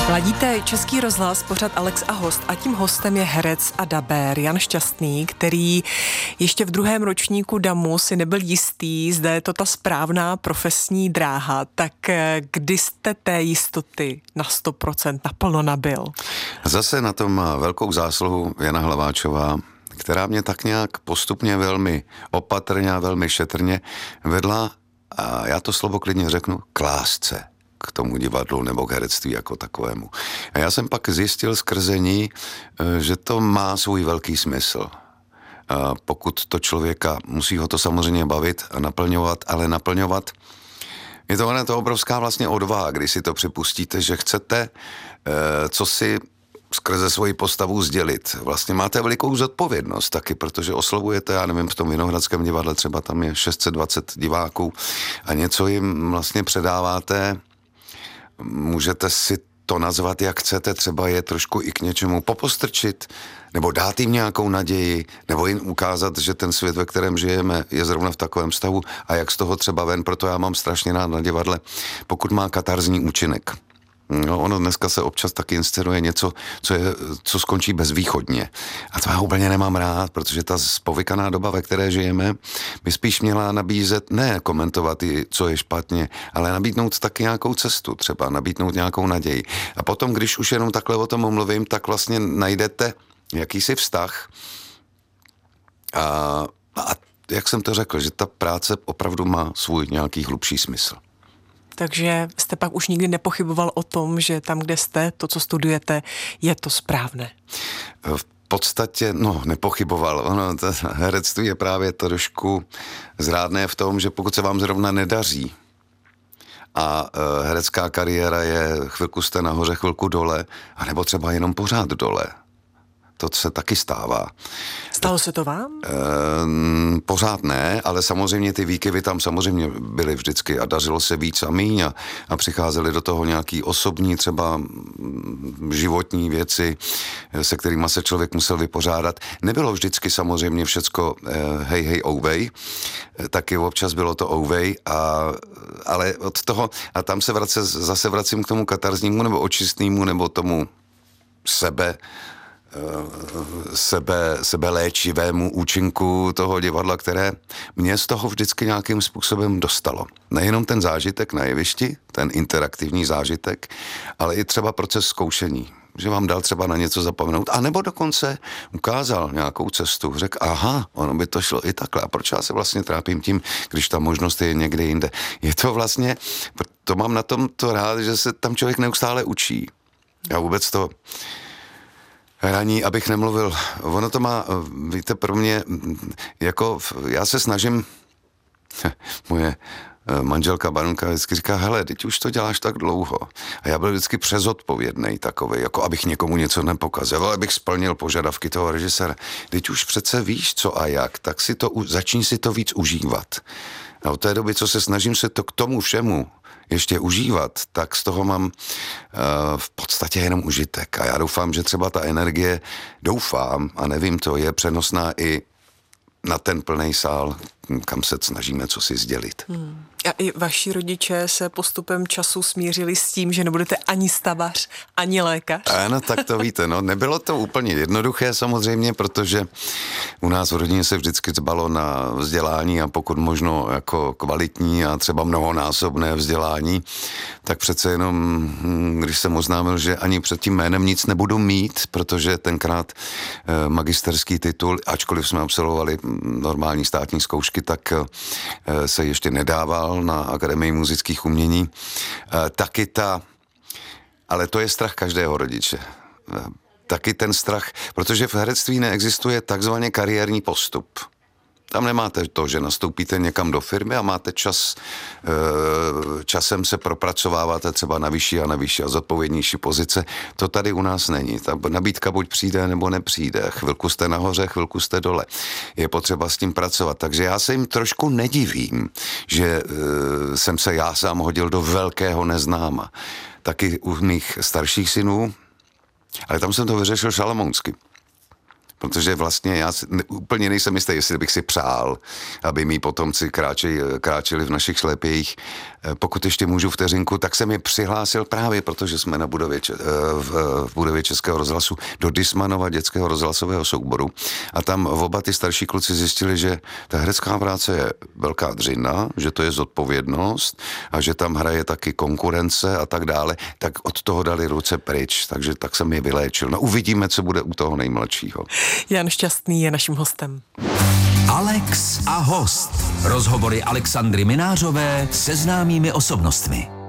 Ladíte Český rozhlas, pořad Alex a host, a tím hostem je herec a dabér Jan Šťastný, který ještě v druhém ročníku DAMu si nebyl jistý, zda je to ta správná profesní dráha. Tak kdy jste té jistoty na 100% naplno nabyl? Zase na tom má velkou zásluhu Jana Hlaváčová, která mě tak nějak postupně velmi opatrně a velmi šetrně vedla, a já to slovo klidně řeknu, k lásce k tomu divadlu nebo k herectví jako takovému. A já jsem pak zjistil skrze ní, že to má svůj velký smysl. A pokud to člověka, musí ho to samozřejmě bavit a naplňovat, ale naplňovat, je to obrovská vlastně odvaha, když si to připustíte, že chcete co si skrze svoji postavu sdělit. Vlastně máte velikou zodpovědnost taky, protože oslovujete, já nevím, v tom Vinohradském divadle třeba tam je 620 diváků a něco jim vlastně předáváte. Můžete si to nazvat, jak chcete, třeba je trošku i k něčemu popostrčit, nebo dát jim nějakou naději, nebo jim ukázat, že ten svět, ve kterém žijeme, je zrovna v takovém stavu a jak z toho třeba ven, proto já mám strašně rád na divadle, pokud má katarzní účinek. No, ono dneska se občas taky inscenuje něco, co skončí bezvýchodně. A to já úplně nemám rád, protože ta spovykaná doba, ve které žijeme, by spíš měla nabízet, ne komentovat, co je špatně, ale nabídnout taky nějakou cestu, třeba nabídnout nějakou naději. A potom, když už jenom takhle o tom mluvím, tak vlastně najdete jakýsi vztah a jak jsem to řekl, že ta práce opravdu má svůj nějaký hlubší smysl. Takže jste pak už nikdy nepochyboval o tom, že tam, kde jste, to, co studujete, je to správné? V podstatě, nepochyboval. Ono, to herectví je právě trošku zrádné v tom, že pokud se vám zrovna nedaří a herecká kariéra je chvilku jste nahoře, chvilku dole, anebo třeba jenom pořád dole. To se taky stává. Stalo se to vám? Pořád ne, ale samozřejmě ty výkyvy tam samozřejmě byly vždycky a dařilo se víc a míň a přicházely do toho nějaký osobní třeba životní věci, se kterými se člověk musel vypořádat. Nebylo vždycky samozřejmě všecko hej, ouvej, taky občas bylo to ouvej, ale od toho, a tam zase vracím k tomu katarznímu nebo očistnému nebo tomu sebeléčivému účinku toho divadla, které mě z toho vždycky nějakým způsobem dostalo. Nejenom ten zážitek na jevišti, ten interaktivní zážitek, ale i třeba proces zkoušení. Že vám dal třeba na něco zapomenout, anebo dokonce ukázal nějakou cestu. Řekl, aha, ono by to šlo i takhle. A proč já se vlastně trápím tím, když ta možnost je někde jinde? Je to vlastně, to mám na tom to rád, že se tam člověk neustále učí. A vůbec to hraní, abych nemluvil. Ono to má, víte, pro mě, jako já se snažím, moje manželka Barunka vždycky říká, hele, teď už to děláš tak dlouho. A já byl vždycky přezodpovědnej takovej, jako abych někomu něco nepokazil, abych splnil požadavky toho režiséra. Teď už přece víš, co a jak, tak začni si to víc užívat. A od té doby, co se snažím se to k tomu všemu ještě užívat, tak z toho mám v podstatě jenom užitek. A já doufám, že třeba ta energie, doufám, a nevím to, je přenosná i na ten plný sál, kam se snažíme co si sdělit. A i vaši rodiče se postupem času smířili s tím, že nebudete ani stavař, ani lékař? Ano, tak to víte, nebylo to úplně jednoduché samozřejmě, protože u nás v rodině se vždycky dbalo na vzdělání a pokud možno jako kvalitní a třeba mnohonásobné vzdělání, tak přece jenom, když jsem oznámil, že ani před tím jménem nic nebudu mít, protože tenkrát magisterský titul, ačkoliv jsme absolvovali normální státní zkoušky, tak se ještě nedával na Akademii muzických umění. Ale to je strach každého rodiče. Taky ten strach, protože v herectví neexistuje takzvaně kariérní postup. Tam nemáte to, že nastoupíte někam do firmy a máte časem se propracováváte třeba na vyšší a zodpovědnější pozice. To tady u nás není. Ta nabídka buď přijde, nebo nepřijde. Chvilku jste nahoře, chvilku jste dole. Je potřeba s tím pracovat. Takže já se jim trošku nedivím, že jsem se já sám hodil do velkého neznáma. Taky u mých starších synů, ale tam jsem to vyřešil šalamounsky. Protože vlastně já úplně nejsem jistý, jestli bych si přál, aby mý potomci kráčeli v našich šlépějích. pokud ještě můžu vteřinku, tak jsem je přihlásil právě, protože jsme na v budově Českého rozhlasu do Dismanova dětského rozhlasového souboru a tam oba ty starší kluci zjistili, že ta herecká práce je velká dřina, že to je zodpovědnost a že tam hraje taky konkurence a tak dále, tak od toho dali ruce pryč, takže tak jsem je vyléčil. No uvidíme, co bude u toho nejmladšího. Jan Šťastný je naším hostem. Alex a host. Rozhovory Alexandry Minářové se známými osobnostmi.